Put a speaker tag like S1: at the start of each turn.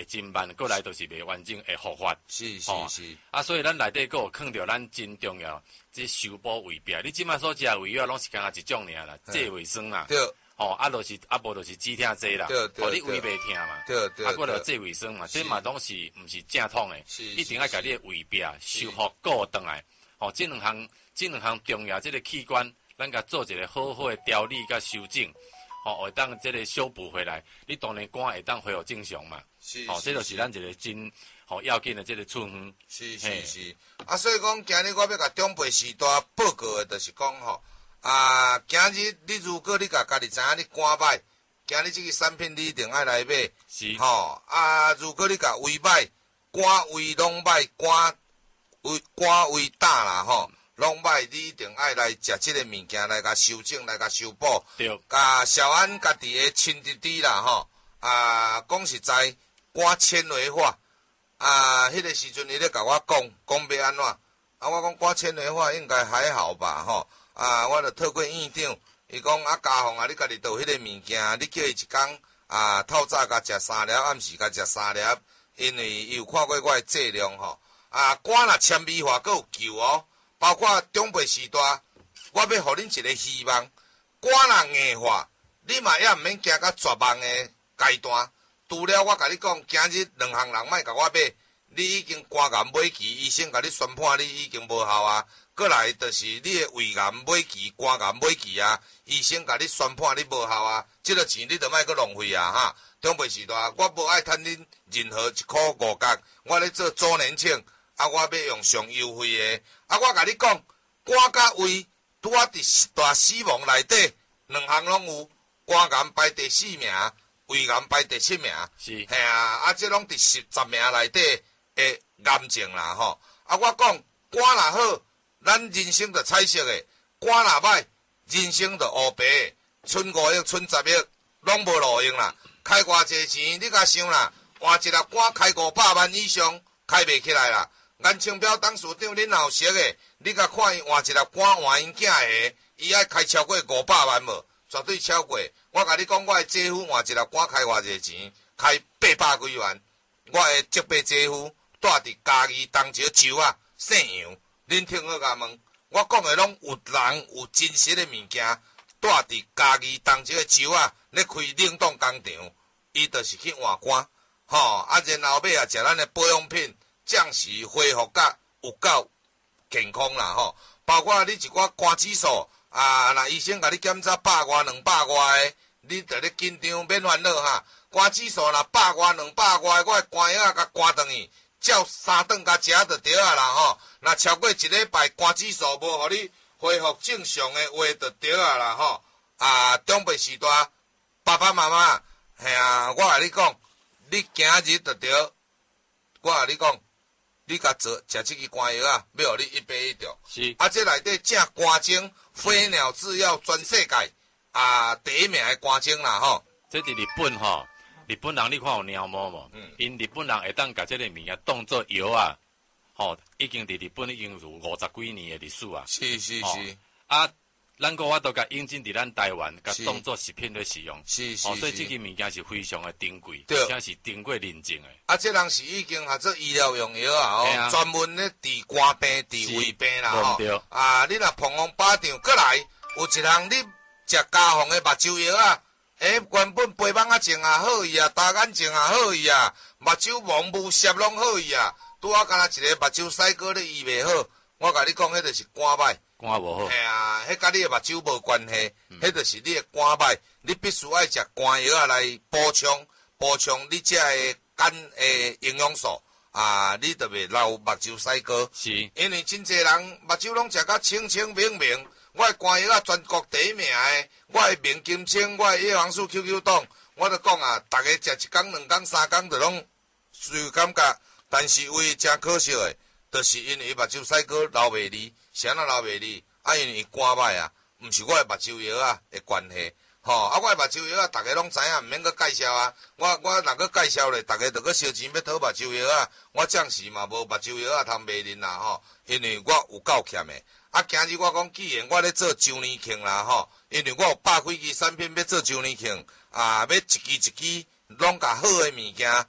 S1: 真慢，过来就是袂完整会复发。
S2: 是。
S1: 啊，所以咱内底佫有藏着咱真重要，即修补胃壁。你即摆所食的胃药拢是干那一种尔啦，这胃酸啦。
S2: 对。
S1: 啊，就是无就是止痛剂啦。
S2: 对。
S1: 你胃袂痛嘛。
S2: 对。
S1: 啊，佫着这胃酸嘛，这嘛拢是毋是正统的，一定要甲你的胃壁修复顾倒来。这两项重要，这个器官，咱甲做一个好好的调理甲修正。会当这个修补回来，你当然肝会当恢复正常嘛。这就是咱一个真要紧的这个处方。
S2: 是。啊，所以讲今日我要甲长辈时代报告的，就是讲今日你如果你家己知影你肝歹，今日这个产品你一定爱来买。
S1: 是。
S2: 如果你家胃歹，肝胃拢歹，肝胃大啦拢歹，你一定爱来食即个物件来甲修正，来甲修补。
S1: 对。
S2: 甲小安家己的亲弟弟啦讲实在，肝纤维化迄个时阵伊咧甲我讲要安怎我讲肝纤维化应该还好吧我著透过院长，伊讲家凤你家己倒迄个物件，你叫伊一工透早甲食3粒，暗时甲食3粒，因为伊有看过我的剂量肝若纤维化佫有救包括长辈时代，我要互恁一个希望，肝若硬化，你嘛也毋免行到绝望的阶段。除了我甲你讲，今日2项人莫甲我买，你已经肝癌末期，医生甲你宣判你已经无效过来就是你的胃癌末期、肝癌末期医生甲你宣判你无效这个钱你就莫阁浪费长辈时代，我无爱趁恁任何1块5角，我咧做周年庆我要用上优惠的我甲你讲，肝甲胃拄伫大死亡内底2项拢有，肝癌排第4名，胃癌排第7名。
S1: 是。
S2: 这拢伫10名内底的癌症啦我讲肝若好，咱人生就彩色的；肝若歹，人生就黑白的。剩5亿、剩10亿，拢无路用啦。开偌济钱，你甲想啦，换一粒肝开500万以上，开袂起来啦。颜清标董事长，恁若有熟的，你甲看伊换一粒肝换因囝的，伊爱开超过500万无？绝对超过。我甲你讲，我的姐夫换一粒肝开偌济钱，开800几万。我的叔伯姐夫住伫嘉义东石洲姓杨，恁听好甲问，我讲的拢有人有真实的物件，住伫嘉义东石洲咧开冷冻工厂，伊就是去换肝，然后尾食咱的保养品。暂时恢复甲有够健康啦包括你一寡肝指数若医生甲你检查100外200外的，你着咧紧张免烦恼肝指数若100外200外的，我的肝药甲肝断去，照3顿甲食就对啦若超过1礼拜肝指数无互你恢复正常的话就对啦长辈时代爸爸妈妈我甲你讲，你今日就对，我甲你讲。你甲食这支肝药要互你1杯1中。
S1: 是。
S2: 这内底正肝精，飞鸟制药全世界第1名的肝精啦
S1: 这伫日本日本人你看有鸟毛无？因日本人会当甲这个物件当做药已经伫日本已经有50几年的历史
S2: 是。
S1: 咱我都甲引进伫咱台湾，甲当做食品咧使用。
S2: 是。
S1: 所以这个物件是非常的珍贵，
S2: 而
S1: 且是经过认证的。
S2: 这人是已经做医疗用药专门咧治肝病、治胃病啦你若碰风巴掌过来，有一项你食家凤的目睭药原本白眼症好伊大眼症好伊目睭盲目摄拢好伊拄敢若一个目睭洗过咧医袂好，我甲你讲，迄就是肝歹。
S1: 肝无好，
S2: 迄甲你的目睭无关系，迄就是你的肝歹，你必须爱食肝药来补充你这个肝的营养素你就袂流目睭洗过。
S1: 是，
S2: 因为真侪人目睭拢食甲清清明明，我的肝药全国第1名的，我的明金清，我的叶黄素 QQ 冻，我就讲逐个食1工2工3工就拢随感觉，但是唯真可惜的，就是因为伊目睭洗过流袂离。啥哪流袂离？因为伊肝歹毋是我的目睭药的关系。我的目睭药逐个拢知影，毋免阁介绍我若阁介绍咧，逐个着阁烧钱要讨目睭药我暂时嘛无目睭药通卖恁啦因为我有够欠的。今日我讲，既然我咧做周年庆啦因为我有100几支产品要做周年庆要一支一支拢甲好的物件